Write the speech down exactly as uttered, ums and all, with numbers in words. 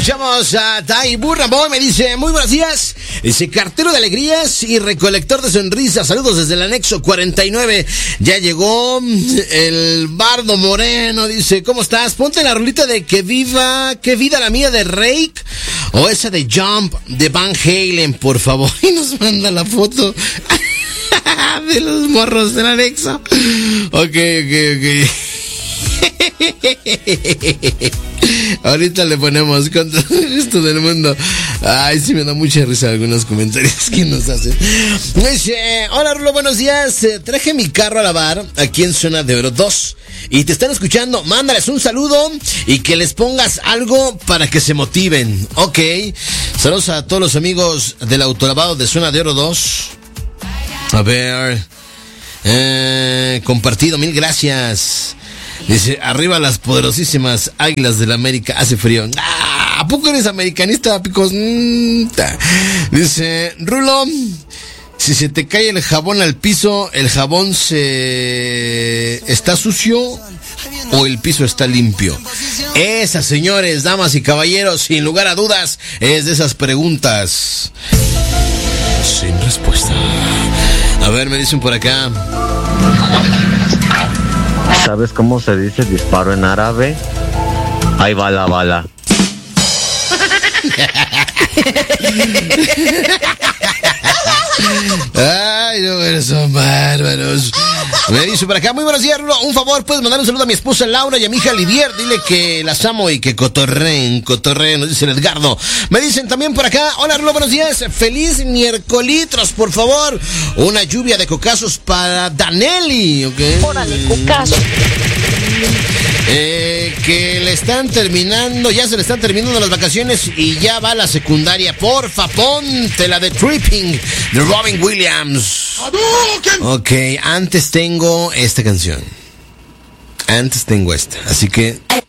Escuchamos a Tai Burna Boy, me dice, muy buenos días. Dice, cartero de alegrías y recolector de sonrisas. Saludos desde el anexo cuarenta y nueve. Ya llegó el Bardo Moreno. Dice, ¿cómo estás? Ponte la rolita de Que Viva, Que Vida la Mía de Rake. O esa de Jump de Van Halen, por favor. Y nos manda la foto de los morros del anexo. Ok, ok, ok. Ahorita le ponemos con todo esto del mundo. Ay, sí me da mucha risa algunos comentarios que nos hacen. Dice, hola Rulo, buenos días. Traje mi carro a lavar aquí en Zona de Oro dos y te están escuchando. Mándales un saludo y que les pongas algo para que se motiven. Ok, saludos a todos los amigos del autolavado de Zona de Oro dos. A ver, eh, compartido, mil gracias. Dice, arriba las poderosísimas Águilas del América, hace frío. Ah, ¿a poco eres americanista, picos? Mm, dice, Rulo, si se te cae el jabón al piso, ¿el jabón se está sucio o el piso está limpio? Esa, señores, damas y caballeros, sin lugar a dudas, es de esas preguntas sin respuesta. A ver, me dicen por acá. ¿Sabes cómo se dice disparo en árabe? Ahí va la bala. Ay, no, son bárbaros. Me dice por acá, muy buenos días, Rulo. Un favor, puedes mandar un saludo a mi esposa Laura y a mi hija Livier. Dile que las amo y que cotorreen, cotorreen, nos dice el Edgardo. Me dicen también por acá, hola Rulo, buenos días. Feliz miércolitros, por favor. Una lluvia de cocazos para Danelli, ¿ok? Órale, cocazo. Eh, que le están terminando, ya se le están terminando las vacaciones y ya va a la secundaria. Porfa, ponte la de Tripping de Robin Williams. Ok, antes tengo esta canción. Antes tengo esta, así que